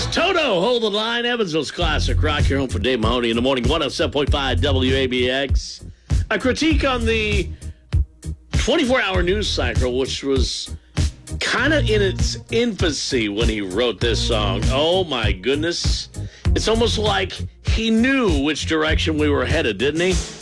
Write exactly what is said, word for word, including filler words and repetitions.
Toto, hold the line. Evansville's classic rock. Your home for Dave Mahoney in the morning. one oh seven point five W A B X. A critique on the twenty-four hour news cycle, which was kind of in its infancy when he wrote this song. Oh, my goodness. It's almost like he knew which direction we were headed, didn't he?